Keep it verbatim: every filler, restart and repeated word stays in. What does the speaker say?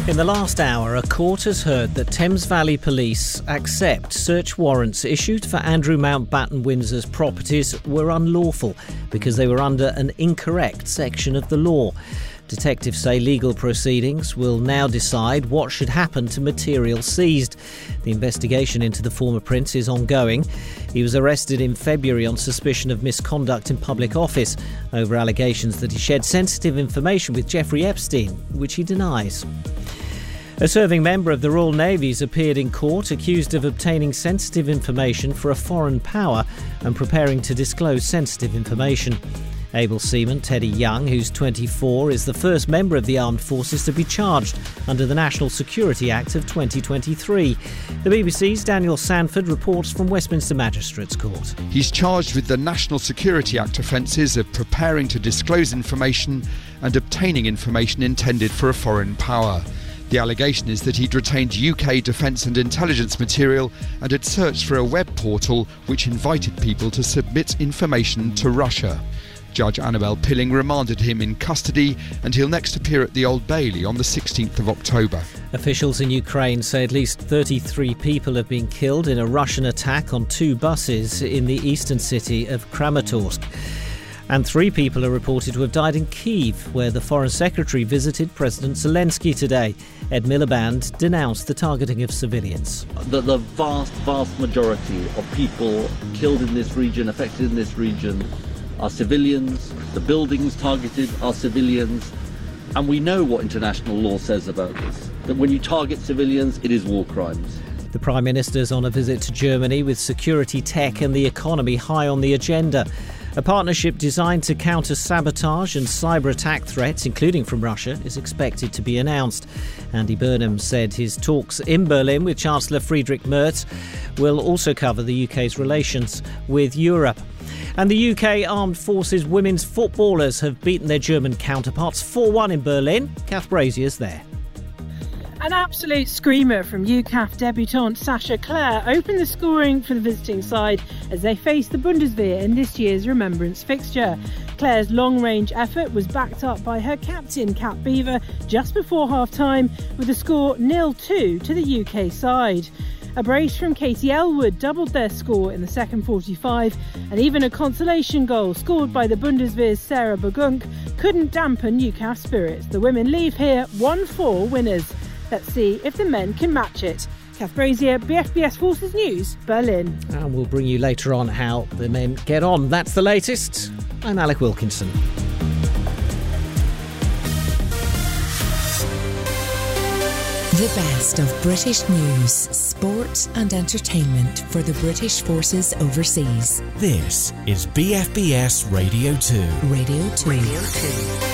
In the last hour, a court has heard that Thames Valley Police accept search warrants issued for Andrew Mountbatten Windsor's properties were unlawful because they were under an incorrect section of the law. Detectives say legal proceedings will now decide what should happen to material seized. The investigation into the former prince is ongoing. He was arrested in February on suspicion of misconduct in public office over allegations that he shared sensitive information with Jeffrey Epstein, which he denies. A serving member of the Royal Navy's appeared in court accused of obtaining sensitive information for a foreign power and preparing to disclose sensitive information. Able seaman Teddy Young, who's twenty-four, is the first member of the armed forces to be charged under the National Security Act of twenty twenty-three. The B B C's Daniel Sanford reports from Westminster Magistrates Court. He's charged with the National Security Act offences of preparing to disclose information and obtaining information intended for a foreign power. The allegation is that he'd retained U K defence and intelligence material and had searched for a web portal which invited people to submit information to Russia. Judge Annabel Pilling remanded him in custody and he'll next appear at the Old Bailey on the sixteenth of October. Officials in Ukraine say at least thirty-three people have been killed in a Russian attack on two buses in the eastern city of Kramatorsk. And three people are reported to have died in Kyiv, where the Foreign Secretary visited President Zelensky today. Ed Miliband denounced the targeting of civilians. The, the vast, vast majority of people killed in this region, affected in this region, are civilians. The buildings targeted are civilians. And we know what international law says about this, that when you target civilians, it is war crimes. The Prime Minister's on a visit to Germany with security, tech and the economy high on the agenda. A partnership designed to counter sabotage and cyber attack threats, including from Russia, is expected to be announced. Andy Burnham said his talks in Berlin with Chancellor Friedrich Merz will also cover the U K's relations with Europe. And the U K Armed Forces women's footballers have beaten their German counterparts four one in Berlin. Kath Brazier's there. An absolute screamer from U C A F debutante Sasha Clare opened the scoring for the visiting side as they faced the Bundeswehr in this year's remembrance fixture. Clare's long-range effort was backed up by her captain Kat Beaver just before half-time with a score nil two to the U K side. A brace from Katie Elwood doubled their score in the second forty-five, and even a consolation goal scored by the Bundeswehr's Sarah Bagunk couldn't dampen U C A F spirits. The women leave here one four winners. Let's see if the men can match it. Kath Brazier, B F B S Forces News, Berlin. And we'll bring you later on how the men get on. That's the latest. I'm Alec Wilkinson. The best of British news, sport and entertainment for the British Forces overseas. This is B F B S Radio two. Radio two. Radio two.